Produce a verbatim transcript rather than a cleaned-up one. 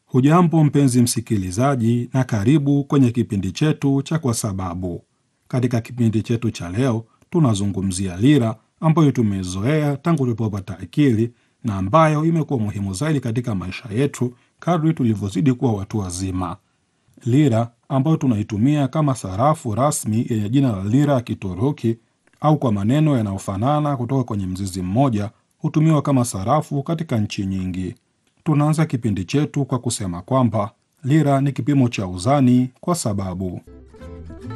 Hujambo mpenzi msikilizaji, na karibu kwenye kipindi chetu cha Kwa Sababu. Katika kipindi chetu cha leo, tunazungumzia lira ambayo tumezoea tangu tulipopata akili na ambayo imekuwa muhimu zaidi katika maisha yetu kadri tulivyozidi kuwa watu wazima. Lira ambayo tunaitumia kama sarafu rasmi yenye jina la lira ya Kituruki au kwa maneno yanayofanana kutoka kwenye mzizi mmoja, hutumiwa kama sarafu katika nchi nyingi. Tunaanza kipindi chetu kwa kusema kwamba lira ni kipimo cha uzani kwa sababu